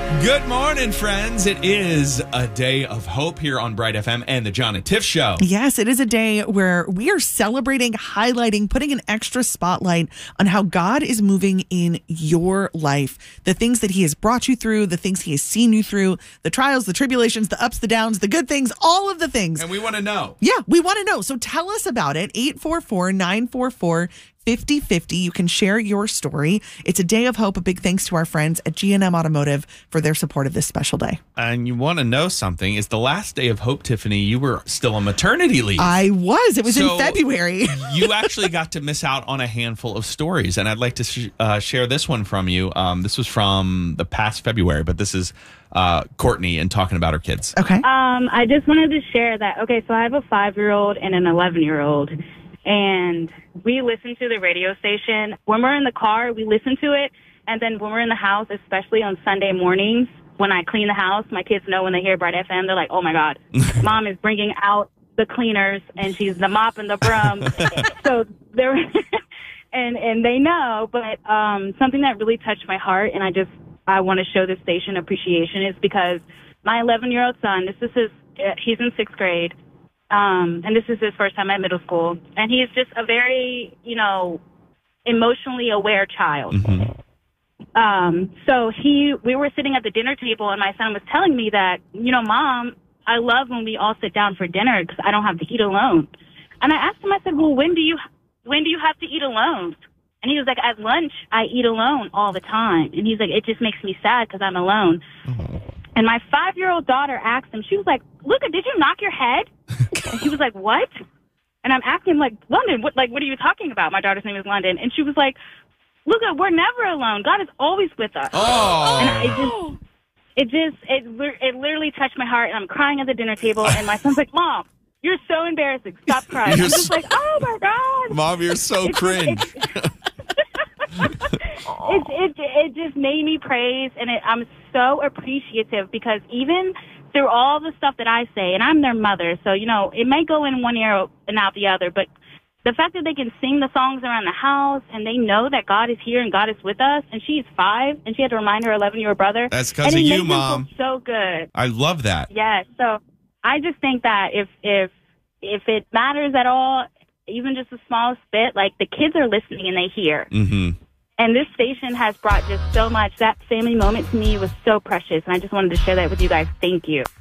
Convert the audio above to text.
Good morning, friends. It is a day of hope here on Bright FM and the John and Tiff Show. Yes, it is a day where we are celebrating, highlighting, putting an extra spotlight on how God is moving in your life. The things that he has brought you through, the things he has seen you through, the trials, the tribulations, the ups, the downs, the good things, all of the things. And we want to know. Yeah, we want to know. So tell us about it. 844-944-5050. You can share your story. It's a day of hope. A big thanks to our friends at G&M Automotive for their support of this special day. And you want to know something? It's the last day of hope, Tiffany. You were still on maternity leave. I was. It was in February. You actually got to miss out on a handful of stories. And I'd like to share this one from you. This was from the past February, but this is Courtney and talking about her kids. Okay. I just wanted to share that. Okay, so I have a 5-year-old and an 11-year-old. And we listen to the radio station. When we're in the car, we listen to it. And then when we're in the house, especially on Sunday mornings, when I clean the house, my kids know when they hear Bright FM, they're like, oh, my God, Mom is bringing out the cleaners and she's the mop and the broom. So they're and they know. But something that really touched my heart, and I want to show this station appreciation, is because my 11-year-old son, he's in 6th grade. And this is his first time at middle school. And he's just a very, emotionally aware child. Mm-hmm. So we were sitting at the dinner table, and my son was telling me that, Mom, I love when we all sit down for dinner because I don't have to eat alone. And I asked him, I said, well, when do you have to eat alone? And he was like, at lunch, I eat alone all the time. And he's like, it just makes me sad because I'm alone. Mm-hmm. And my 5-year-old daughter asked him, she was like, Luca, did you knock your head? And he was like, what? And I'm asking him, like, London, what are you talking about? My daughter's name is London. And she was like, Luca, we're never alone. God is always with us. Oh. And it literally touched my heart. And I'm crying at the dinner table. And my son's like, Mom, you're so embarrassing. Stop crying. I'm just like, oh, my God. Mom, you're so cringe. It just made me praise, and I'm so appreciative because even through all the stuff that I say, and I'm their mother, so, it may go in one ear and out the other, but the fact that they can sing the songs around the house and they know that God is here and God is with us, and she's 5, and she had to remind her 11-year-old brother. That's because of you, Mom. So good. I love that. Yes. So I just think that if it matters at all, even just the smallest bit, like the kids are listening and they hear. Mm-hmm. And this station has brought just so much. That family moment to me was so precious. And I just wanted to share that with you guys. Thank you.